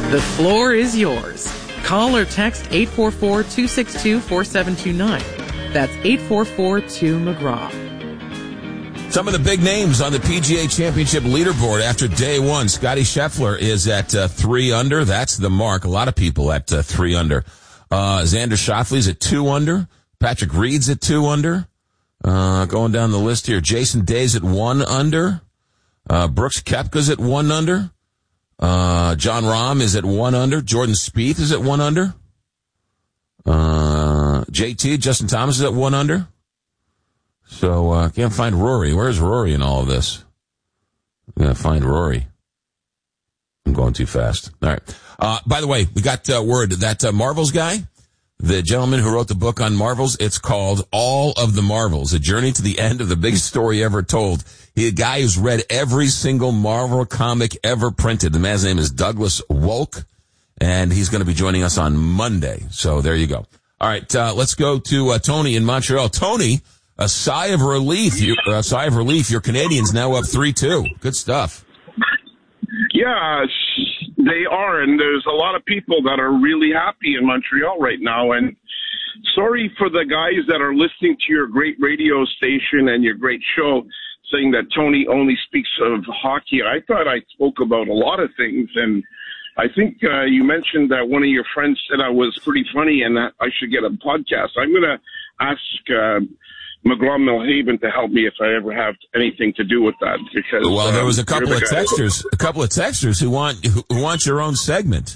The floor is yours. Call or text 844-262-4729. That's 844-2-McGraw. Some of the big names on the PGA Championship leaderboard after day one. Scotty Scheffler is at 3 under. That's the mark. A lot of people at 3 under. Xander Schauffele's at 2 under. Patrick Reed's at 2 under. Going down the list here. Jason Day's at 1 under. Brooks Koepka's at 1 under. John Rahm is at 1 under. Jordan Spieth is at 1 under. JT, Justin Thomas is at 1 under. So, can't find Rory. Where's Rory in all of this? I'm gonna find Rory. I'm going too fast. All right. By the way, we got word that Marvels guy, the gentleman who wrote the book on Marvels, it's called All of the Marvels, A Journey to the End of the Biggest Story Ever Told. He's a guy who's read every single Marvel comic ever printed. The man's name is Douglas Wolk, and he's going to be joining us on Monday. So there you go. All right, let's go to Tony in Montreal. Tony, a sigh of relief. Your Canadians now up 3-2. Good stuff. Yeah, they are, and there's a lot of people that are really happy in Montreal right now. And sorry for the guys that are listening to your great radio station and your great show, saying that Tony only speaks of hockey. I thought I spoke about a lot of things, and I think you mentioned that one of your friends said I was pretty funny and that I should get a podcast. I'm going to ask McGraw-Milhaven to help me if I ever have anything to do with that. Because there was a couple of texters who want your own segment.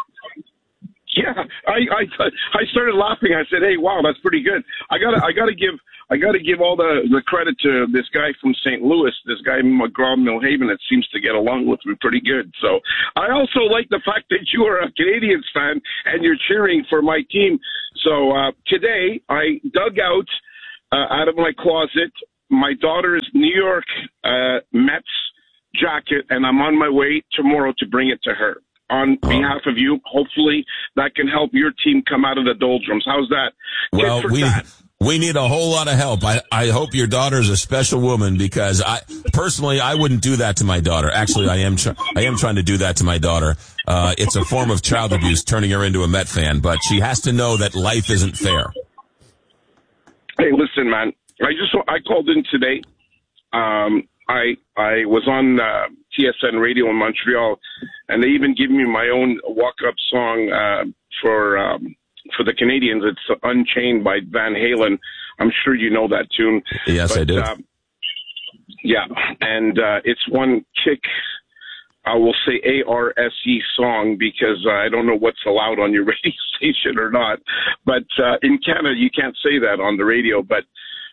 Yeah, I started laughing. I said, "Hey, wow, that's pretty good." I gotta give all the credit to this guy from St. Louis, this guy McGraw-Milhaven, that seems to get along with me pretty good. So I also like the fact that you are a Canadiens fan and you're cheering for my team. So today I dug out of my closet my daughter's New York Mets jacket, and I'm on my way tomorrow to bring it to her. On behalf of you, hopefully that can help your team come out of the doldrums. How's that? Well, we need a whole lot of help. I hope your daughter's a special woman, because I wouldn't do that to my daughter. Actually, I am trying to do that to my daughter. It's a form of child abuse, turning her into a Met fan, but she has to know that life isn't fair. Hey, listen, man. I called in today. I was on TSN Radio in Montreal, and they even give me my own walk-up song for the Canadians. It's Unchained by Van Halen. I'm sure you know that tune. Yes, I do. Yeah, and it's one kick, I will say ARSE song, because I don't know what's allowed on your radio station or not. But in Canada, you can't say that on the radio. But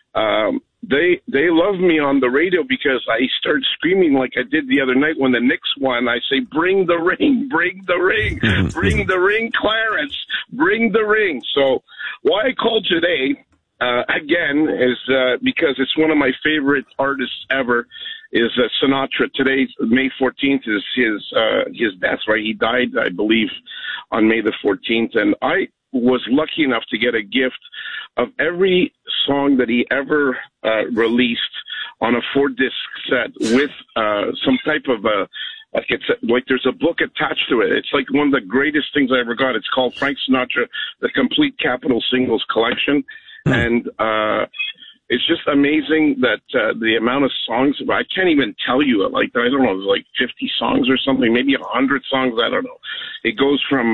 they love me on the radio because I start screaming like I did the other night when the Knicks won. I say, "Bring the ring, bring the ring, bring the ring, Clarence, bring the ring." So why I called today, again, is because it's one of my favorite artists ever, is Sinatra. Today, May 14th, is his death, right? He died, I believe, on May the 14th. And I was lucky enough to get a gift of every song that he ever released on a 4-disc set with some type of like there's a book attached to it. It's like one of the greatest things I ever got. It's called Frank Sinatra, The Complete Capitol Singles Collection. And it's just amazing that the amount of songs, I can't even tell you, like, I don't know, it's like 50 songs or something, maybe 100 songs, I don't know. It goes from,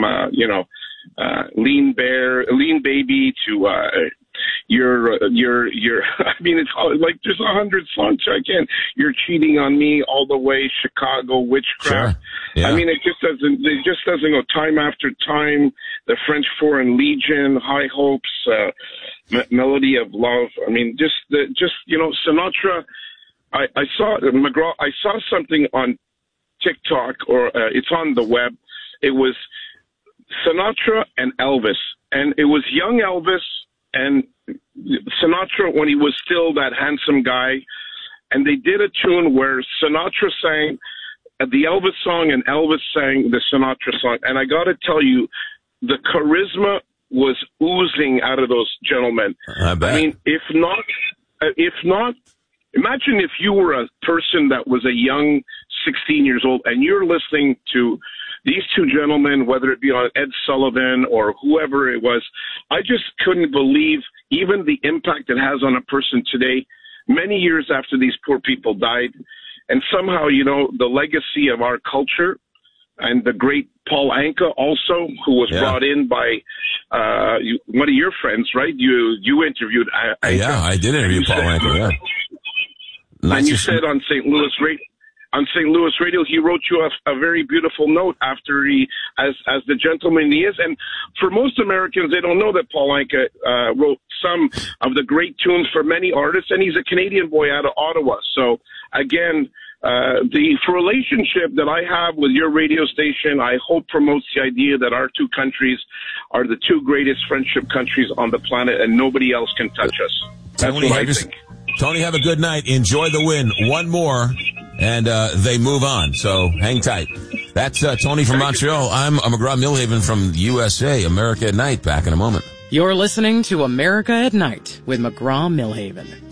Lean Baby to you're I mean, it's like there's 100 songs. You're Cheating on Me, All the Way, Chicago, Witchcraft. Sure. Yeah. I mean, it just doesn't go. Time After Time, The French Foreign Legion, High Hopes, Melody of Love. I mean, just Sinatra. I saw McGraw. I saw something on TikTok, or it's on the web. It was Sinatra and Elvis, and it was young Elvis and Sinatra when he was still that handsome guy, and they did a tune where Sinatra sang the Elvis song and Elvis sang the Sinatra song, and I got to tell you, the charisma was oozing out of those gentlemen. I bet. I mean, if not, imagine if you were a person that was a young 16 years old and you're listening to these two gentlemen, whether it be on Ed Sullivan or whoever it was, I just couldn't believe even the impact it has on a person today, many years after these poor people died. And somehow, the legacy of our culture and the great Paul Anka also, who was brought in by one of your friends, right? You interviewed Anka. Yeah, I did interview Paul Anka, yeah. And you said on St. Louis Radio, he wrote you a very beautiful note after as the gentleman he is. And for most Americans, they don't know that Paul Anka wrote some of the great tunes for many artists, and he's a Canadian boy out of Ottawa. So again, the relationship that I have with your radio station, I hope promotes the idea that our two countries are the two greatest friendship countries on the planet, and nobody else can touch us. That's what I think. Tony, have a good night. Enjoy the win. One more, and they move on. So hang tight. That's Tony from Montreal. I'm McGraw-Milhaven from USA. America at Night. Back in a moment. You're listening to America at Night with McGraw-Milhaven.